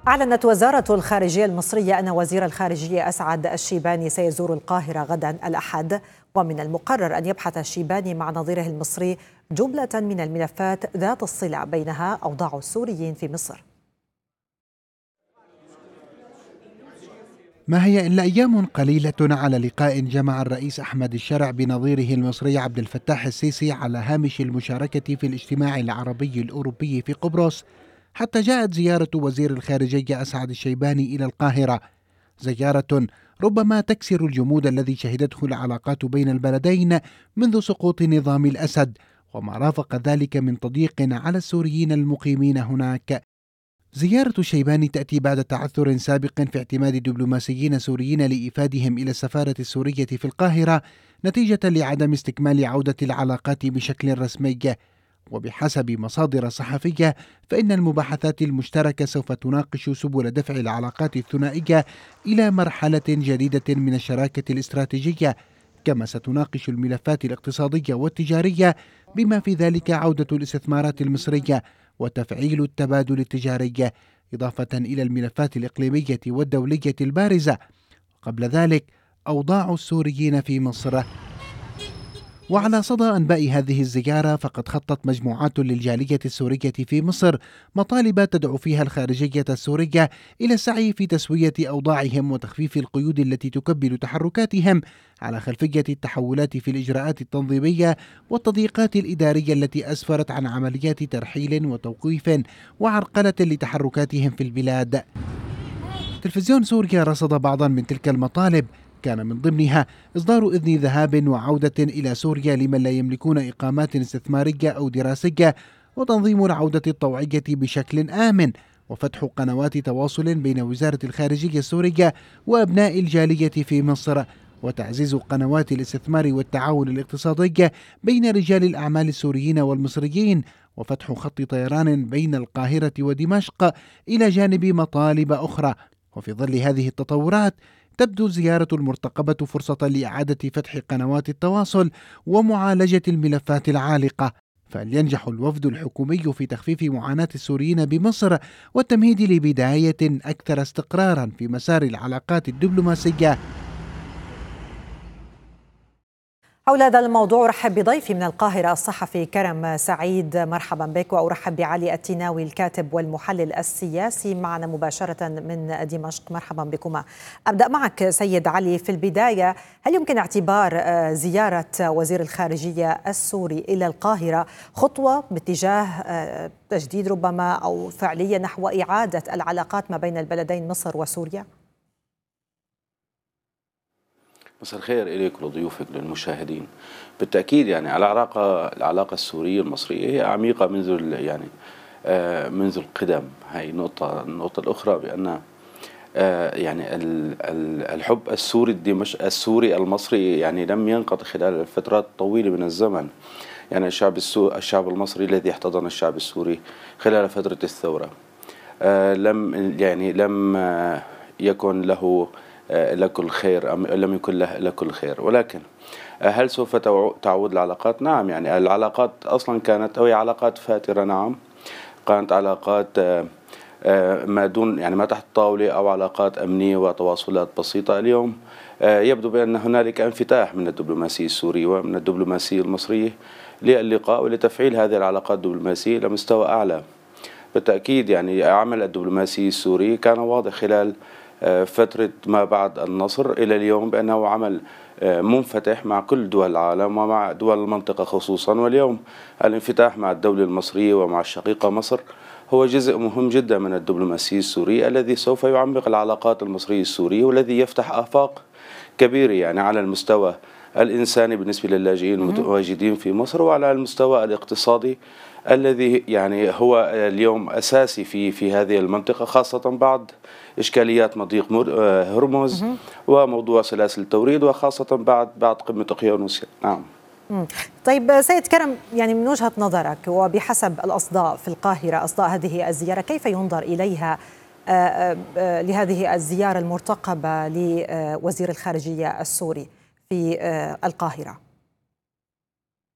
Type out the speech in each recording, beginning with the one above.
أعلنت وزارة الخارجية المصرية أن وزير الخارجية أسعد الشيباني سيزور القاهرة غدا الأحد، ومن المقرر أن يبحث الشيباني مع نظيره المصري جملة من الملفات ذات الصلة، بينها أوضاع السوريين في مصر. ما هي إلا أيام قليلة على لقاء جمع الرئيس أحمد الشرع بنظيره المصري عبد الفتاح السيسي على هامش المشاركة في الاجتماع العربي الأوروبي في قبرص، حتى جاءت زيارة وزير الخارجية أسعد الشيباني إلى القاهرة، زيارة ربما تكسر الجمود الذي شهدته العلاقات بين البلدين منذ سقوط نظام الأسد، وما رافق ذلك من تضييق على السوريين المقيمين هناك. زيارة الشيباني تأتي بعد تعثر سابق في اعتماد دبلوماسيين سوريين لإيفادهم إلى السفارة السورية في القاهرة نتيجة لعدم استكمال عودة العلاقات بشكل رسمي. وبحسب مصادر صحفية فإن المباحثات المشتركة سوف تناقش سبل دفع العلاقات الثنائية إلى مرحلة جديدة من الشراكة الاستراتيجية، كما ستناقش الملفات الاقتصادية والتجارية بما في ذلك عودة الاستثمارات المصرية وتفعيل التبادل التجاري، إضافة إلى الملفات الإقليمية والدولية البارزة، قبل ذلك أوضاع السوريين في مصر. وعلى صدى أنباء هذه الزيارة فقد خطت مجموعات للجالية السورية في مصر مطالب تدعو فيها الخارجية السورية إلى السعي في تسوية أوضاعهم وتخفيف القيود التي تكبل تحركاتهم على خلفية التحولات في الإجراءات التنظيمية والتضييقات الإدارية التي أسفرت عن عمليات ترحيل وتوقيف وعرقلة لتحركاتهم في البلاد. تلفزيون سوريا رصد بعضا من تلك المطالب، كان من ضمنها إصدار إذن ذهاب وعودة إلى سوريا لمن لا يملكون إقامات استثمارية أو دراسية، وتنظيم العودة الطوعية بشكل آمن، وفتح قنوات تواصل بين وزارة الخارجية السورية وأبناء الجالية في مصر، وتعزيز قنوات الاستثمار والتعاون الاقتصادي بين رجال الأعمال السوريين والمصريين، وفتح خط طيران بين القاهرة ودمشق، إلى جانب مطالب أخرى. وفي ظل هذه التطورات تبدو الزيارة المرتقبة فرصة لإعادة فتح قنوات التواصل ومعالجة الملفات العالقة، فلينجح الوفد الحكومي في تخفيف معاناة السوريين بمصر والتمهيد لبداية أكثر استقرارا في مسار العلاقات الدبلوماسية. حول هذا الموضوع أرحب بضيفي من القاهرة الصحفي كرم سعيد، مرحبا بك، وأرحب بعلي التناوي الكاتب والمحلل السياسي معنا مباشرة من دمشق. مرحبا بكما. أبدأ معك سيد علي. في البداية، هل يمكن اعتبار زيارة وزير الخارجية السوري إلى القاهرة خطوة باتجاه تجديد ربما أو فعلية نحو إعادة العلاقات ما بين البلدين مصر وسوريا؟ مساء الخير إليك ولضيوفك للمشاهدين. بالتأكيد يعني العلاقة السورية المصرية هي عميقة منذ القدم. هاي النقطة الأخرى بأن يعني الحب السوري المصري يعني لم ينقطع خلال فترات طويلة من الزمن. يعني الشعب المصري الذي احتضن الشعب السوري خلال فترة الثورة لم يكن له لكل خير، أم لم يكن له لكل خير. ولكن هل سوف تعود العلاقات؟ نعم، يعني العلاقات أصلا كانت هي علاقات فاترة. نعم، كانت علاقات ما دون يعني ما تحت الطاولة، أو علاقات أمنية وتواصلات بسيطة. اليوم يبدو بأن هنالك انفتاح من الدبلوماسية السورية ومن الدبلوماسية المصرية للقاء ولتفعيل هذه العلاقات الدبلوماسية إلى مستوى أعلى. بالتأكيد يعني عمل الدبلوماسي السوري كان واضح خلال فترة ما بعد النصر إلى اليوم بأنه عمل منفتح مع كل دول العالم ومع دول المنطقة خصوصا. واليوم الانفتاح مع الدولة المصرية ومع الشقيقة مصر هو جزء مهم جدا من الدبلوماسية السورية الذي سوف يعمق العلاقات المصرية السورية، والذي يفتح آفاق كبيرة يعني على المستوى الإنساني بالنسبة للاجئين المتواجدين في مصر، وعلى المستوى الاقتصادي الذي يعني هو اليوم أساسي في هذه المنطقة، خاصة بعد إشكاليات مضيق هرمز وموضوع سلاسل التوريد، وخاصة بعد قمة أقيانوس. نعم. طيب سيد كرم، يعني من وجهة نظرك وبحسب الأصداء في القاهرة، أصداء هذه الزيارة، كيف ينظر إليها لهذه الزيارة المرتقبة لوزير الخارجية السوري في القاهرة؟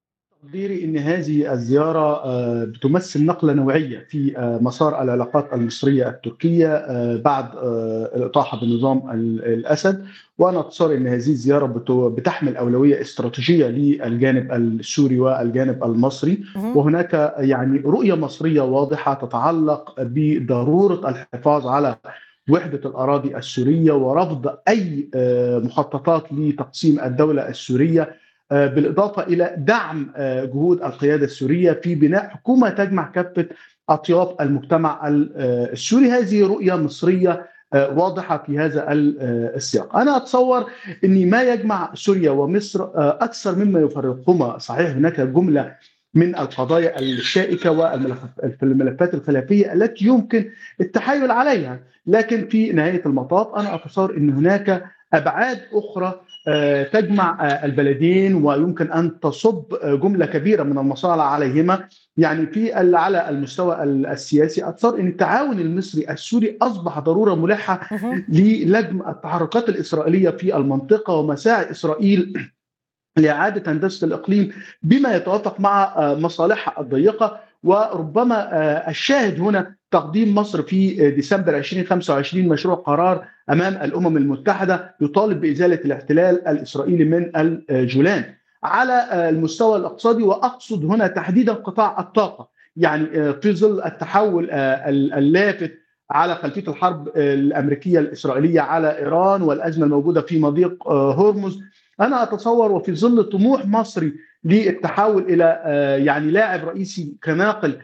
تقديري أن هذه الزيارة بتمثل نقلة نوعية في مسار العلاقات المصرية التركية بعد الإطاحة بنظام الأسد. وأنا أتصور أن هذه الزيارة بتحمل أولوية استراتيجية للجانب السوري والجانب المصري، وهناك يعني رؤية مصرية واضحة تتعلق بضرورة الحفاظ على وحدة الأراضي السورية ورفض أي مخططات لتقسيم الدولة السورية، بالإضافة إلى دعم جهود القيادة السورية في بناء حكومة تجمع كافة أطياف المجتمع السوري. هذه رؤية مصرية واضحة في هذا السياق. أنا أتصور أن ما يجمع سوريا ومصر أكثر مما يفرقهما. صحيح هناك جملة من القضايا الشائكة والملفات الخلافية التي يمكن التحايل عليها، لكن في نهاية المطاف أنا أتصور أن هناك أبعاد أخرى تجمع البلدين ويمكن أن تصب جملة كبيرة من المصالح عليهما. يعني على المستوى السياسي أتصور أن التعاون المصري السوري أصبح ضرورة ملحة للجم التحركات الإسرائيلية في المنطقة ومساعي إسرائيل لإعادة هندسة الإقليم بما يتوافق مع مصالحها الضيقة. وربما الشاهد هنا تقديم مصر في ديسمبر 2025 مشروع قرار أمام الأمم المتحدة يطالب بإزالة الاحتلال الإسرائيلي من الجولان. على المستوى الاقتصادي، وأقصد هنا تحديدا قطاع الطاقة، يعني في ظل التحول اللافت على خلفية الحرب الأمريكية الإسرائيلية على إيران والأزمة الموجودة في مضيق هرمز، أنا أتصور وفي ظل طموح مصري للتحول إلى يعني لاعب رئيسي كناقل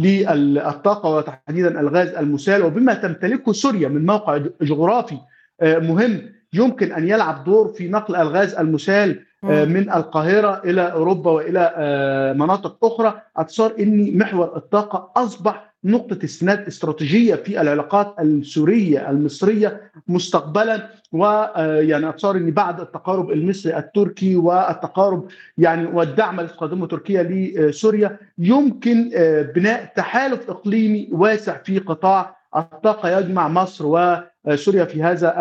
للطاقة وتحديدا الغاز المسال، وبما تمتلكه سوريا من موقع جغرافي مهم يمكن أن يلعب دور في نقل الغاز المسال من القاهرة إلى أوروبا وإلى مناطق أخرى. أتصور أن محور الطاقة أصبح نقطة استناد استراتيجية في العلاقات السورية المصرية مستقبلا. ويعني أتصور أن بعد التقارب المصري التركي والتقارب يعني والدعم الذي تقدمه تركيا لسوريا يمكن بناء تحالف إقليمي واسع في قطاع الطاقة يجمع مصر وسوريا في هذا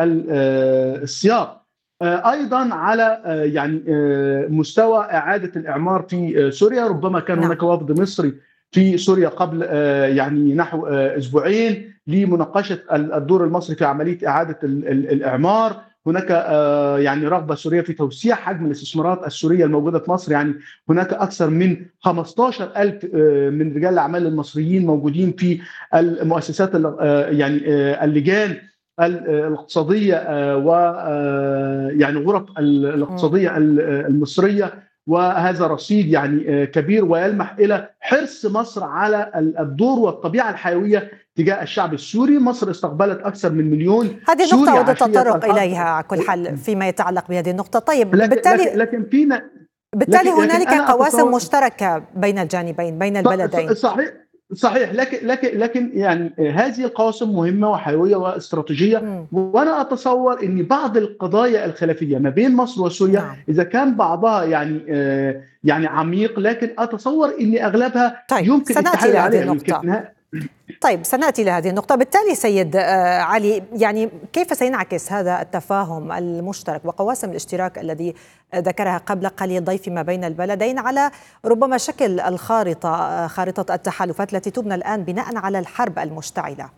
السياق. أيضا على يعني مستوى إعادة الإعمار في سوريا، ربما كان هناك وفد مصري في سوريا قبل يعني نحو أسبوعين لمناقشة الدور المصري في عملية إعادة الإعمار. هناك يعني رغبة سورية في توسيع حجم الاستثمارات السورية الموجودة في مصر. يعني هناك أكثر من 15,000 من رجال الأعمال المصريين موجودين في المؤسسات يعني اللجان الاقتصادية ويعني غرف الاقتصادية المصرية، وهذا رصيد يعني كبير ويلمح إلى حرص مصر على الدور والطبيعة الحيوية تجاه الشعب السوري. مصر استقبلت أكثر من مليون هذه سوري النقطة أود التطرق إليها على كل حال فيما يتعلق بهذه النقطة. طيب بالتالي هنالك قواسم مشتركة بين الجانبين بين البلدين. صحيح لكن يعني هذه القواسم مهمة وحيوية واستراتيجية. وأنا أتصور أن بعض القضايا الخلافية ما بين مصر وسوريا إذا كان بعضها يعني عميق، لكن أتصور أن أغلبها يمكن التحايل عليها. طيب سنأتي لهذه النقطة. بالتالي سيد علي، يعني كيف سينعكس هذا التفاهم المشترك وقواسم الاشتراك الذي ذكرها قبل قليل ضيفي ما بين البلدين على ربما شكل خارطة التحالفات التي تبنى الآن بناء على الحرب المشتعلة؟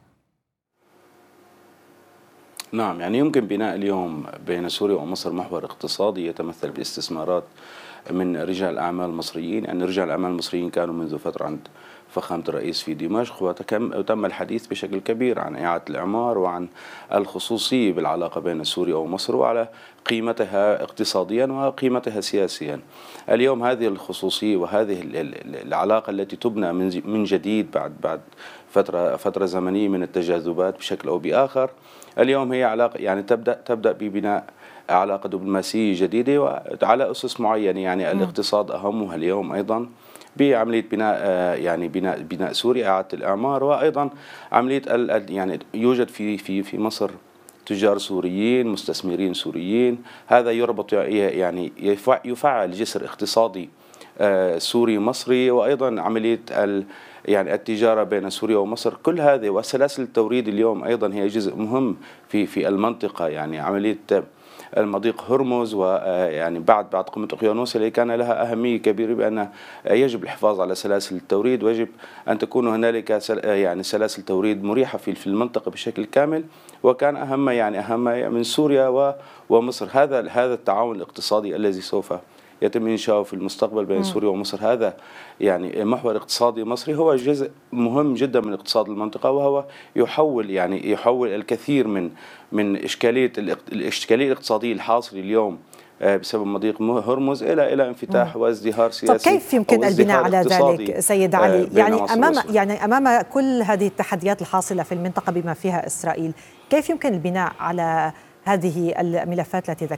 نعم، يعني يمكن بناء اليوم بين سوريا ومصر محور اقتصادي يتمثل باستثمارات من رجال أعمال مصريين. يعني رجال الأعمال المصريين كانوا منذ فترة عند فخامة الرئيس في دمشق، وتم الحديث بشكل كبير عن إعادة الإعمار وعن الخصوصية بالعلاقة بين سوريا ومصر وعلى قيمتها اقتصاديا وقيمتها سياسيا. اليوم هذه الخصوصية وهذه العلاقة التي تبنى من جديد بعد فترة زمنية من التجاذبات بشكل أو بآخر، اليوم هي علاقة يعني تبدأ ببناء علاقة دبلوماسية جديدة وعلى أسس معينة. يعني الاقتصاد أهمها اليوم أيضا بعملية بناء يعني بناء سوريا، إعادة الإعمار، وأيضا عملية يعني يوجد في مصر تجار سوريين، مستثمرين سوريين. هذا يربط يعني يفعل جسر اقتصادي سوري مصري، وأيضا عملية يعني التجارة بين سوريا ومصر. كل هذه وسلاسل التوريد اليوم أيضا هي جزء مهم في المنطقة. يعني عملية مضيق هرمز، ويعني بعد قمة أقيانوس اللي كان لها أهمية كبيرة بأن يجب الحفاظ على سلاسل التوريد، ويجب أن تكون هنالك يعني سلاسل توريد مريحة في المنطقة بشكل كامل. وكان أهم من سوريا ومصر هذا التعاون الاقتصادي الذي سوف يتم إنشاؤه في المستقبل بين سوريا ومصر. هذا يعني محور اقتصادي مصري هو جزء مهم جدا من اقتصاد المنطقة، وهو يحول الكثير من الإشكالية الاقتصادية الحاصلة اليوم بسبب مضيق هرمز إلى انفتاح وازدهار سياسي. طب كيف يمكن البناء على ذلك سيد علي؟ أمام كل هذه التحديات الحاصلة في المنطقة بما فيها إسرائيل، كيف يمكن البناء على هذه الملفات التي ذكرت؟